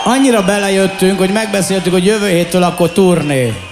annyira belejöttünk, hogy megbeszéltük, hogy jövő héttől akkor turné.